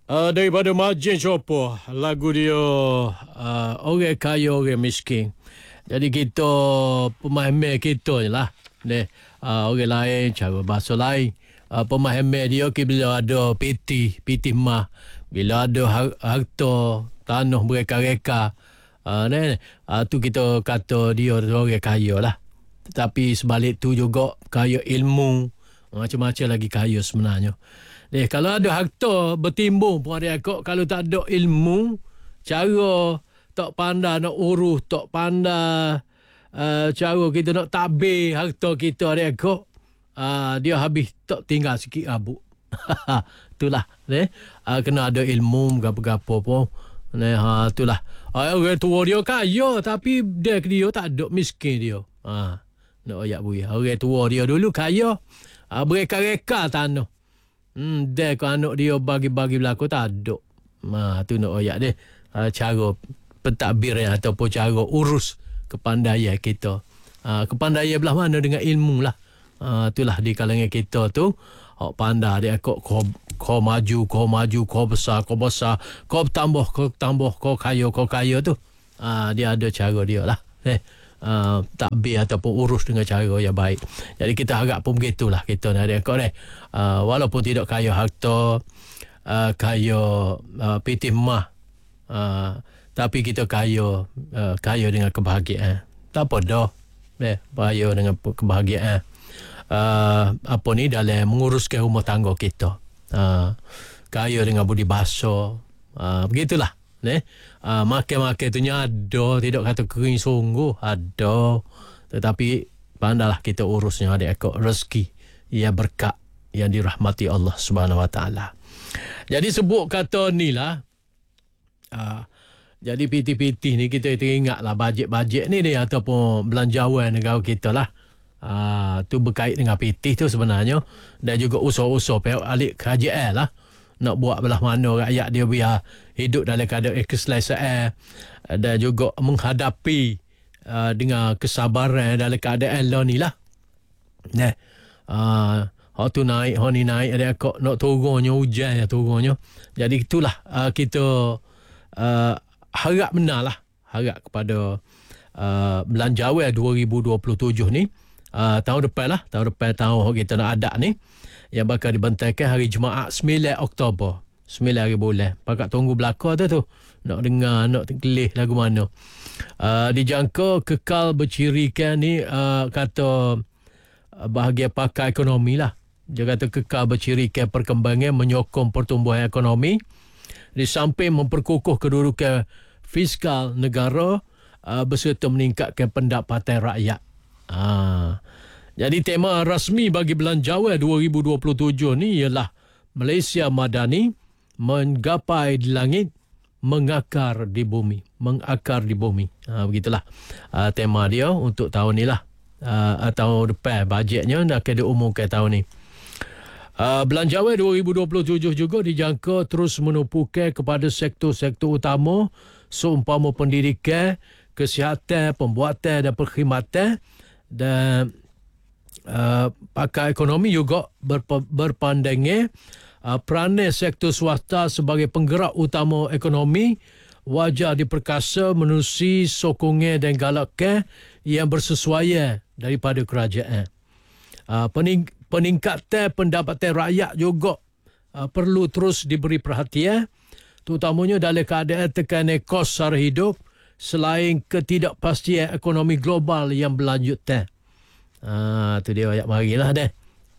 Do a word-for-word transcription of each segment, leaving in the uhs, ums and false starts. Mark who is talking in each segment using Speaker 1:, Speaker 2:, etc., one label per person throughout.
Speaker 1: Uh, daripada Margin Chopo, lagu dia uh, orang kaya orang miskin. Jadi kita pemahaman kita je lah. Ni, uh, orang lain cara bahasa lain. Uh, pemahaman dia ke bila ada piti, piti mah, bila ada har- harta tanah mereka-reka. Uh, ni, uh, tu kita kata dia orang kaya lah. Tetapi sebalik tu juga kaya ilmu, macam-macam lagi kaya sebenarnya. Eh, kalau ada harta bertimbung pun ada kok, kalau tak ada ilmu, cara tak pandai nak urus, tak pandai uh, cara kita nak tabir harta kita ada kok, uh, dia habis tak tinggal sikit rabuk. Itulah, eh, uh, kena ada ilmu gapo-gapo pun. Nah, ha, itulah. Uh, orang tua dia kaya tapi dia dia tak ada, miskin dia. Ha, nak ayat buih. Orang tua dia dulu kaya, uh, bereka-reka tanah. Hmm, dia ke anak dia bagi-bagi berlaku tak ada. Ha, tu nak ayat dia. Ha, cara pentadbiran ataupun cara urus kepandaian kita. Ha, kepandaian belah mana dengan ilmu lah. Ha, itulah di kalangan kita tu. Hak pandai dia kau kau kau maju, kau maju, kau besar, kau besar, kau tambah, kau tambah, kau kaya, kau kaya tu. Ha, dia ada cara dia lah. Eh. Uh, takbir ataupun urus dengan cara yang baik. Jadi kita harap pun begitulah kita nak ada kau ni. Uh, walaupun tidak kaya harta, uh, kaya uh, piti mah, uh, tapi kita kaya uh, kaya dengan kebahagiaan. Tak apa dah. Eh, kaya dengan kebahagiaan. Uh, apa ni dalam menguruskan rumah tangga kita. Uh, kaya dengan budi bahasa. Uh, begitulah. Eh, uh, makan-makan tu ada, tidak kata kering sungguh, ada. Tetapi pandailah kita urusnya, ada ekor rezeki yang berkat yang dirahmati Allah Subhanahu Wa Taala. Jadi sebut kata ni lah, uh, jadi piti-piti ni kita teringatlah bajet-bajet ni dia ataupun belanjawan negara kita lah. Uh, tu berkait dengan piti tu sebenarnya, dan juga usaha-usaha pihak alik kerajaan lah. Nak buat belah mana rakyat dia biar hidup dalam keadaan keselesaan dan juga menghadapi uh, dengan kesabaran dalam keadaan lah ni lah. Nah, uh, hak tu naik, hak ni naik, ada kok nak turunnya hujan ya turunnya. Jadi itulah uh, kita uh, harap benar lah, harap kepada uh, belanjawan dua ribu dua puluh tujuh ni, uh, tahun depan lah, tahun depan tahun kita nak ada ni, yang bakal dibentangkan hari Jumaat sembilan Oktober, sembilan hari bulan. Pakat tunggu belakang tu tu. Nak dengar, nak kelih lagu mana. Uh, dijangka kekal bercirikan ni, uh, kata uh, bahagian pakar ekonomi lah. Dia kata kekal bercirikan perkembangan menyokong pertumbuhan ekonomi di samping memperkukuh kedudukan fiskal negara uh, berserta meningkatkan pendapatan rakyat. Ah. Jadi tema rasmi bagi belanjawan dua ribu dua puluh tujuh ni ialah Malaysia Madani, menggapai di langit, mengakar di bumi. Mengakar di bumi. Ha, begitulah uh, tema dia untuk tahun ni lah. Uh, tahun depan bajetnya dah akan diumumkan tahun ni. Uh, belanjawan dua ribu dua puluh tujuh juga dijangka terus menumpukan kepada sektor-sektor utama seumpama pendidikan, kesihatan, pembuatan dan perkhidmatan, dan Uh, pakar ekonomi juga berp- berpandangan uh, peranan sektor swasta sebagai penggerak utama ekonomi wajar diperkasa menerusi sokongan dan galakan yang bersesuaian daripada kerajaan. Uh, pening- peningkatan pendapatan rakyat juga uh, perlu terus diberi perhatian, terutamanya dalam keadaan tekanan kos sara hidup selain ketidakpastian ekonomi global yang berlanjutan. Ah, tu dia ayat marilah deh.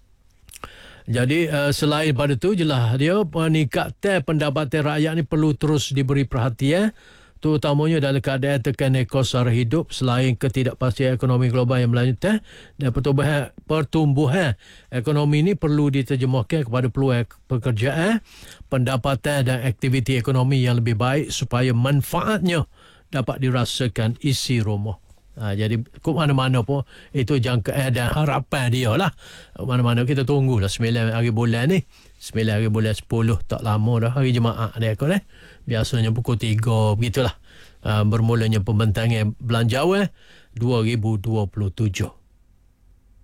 Speaker 1: Jadi uh, selain pada tu jelah dia peningkatan pendapatan rakyat ni perlu terus diberi perhatian, terutamanya dalam keadaan tekanan kos sara hidup selain ketidakpastian ekonomi global yang berlanjutan, dan pertumbuhan pertumbuhan ekonomi ini perlu diterjemahkan kepada peluang pekerjaan, pendapatan dan aktiviti ekonomi yang lebih baik supaya manfaatnya dapat dirasakan isi rumah. Ha, jadi ke mana-mana pun itu jangkaan dan harapan dia lah. Mana-mana kita tunggulah sembilan hari bulan ni. sembilan hari bulan sepuluh tak lama dah hari Jumaat dia kot eh. Biasanya pukul tiga begitulah. Ha, bermulanya pembentangan belanjawan dua ribu dua puluh tujuh.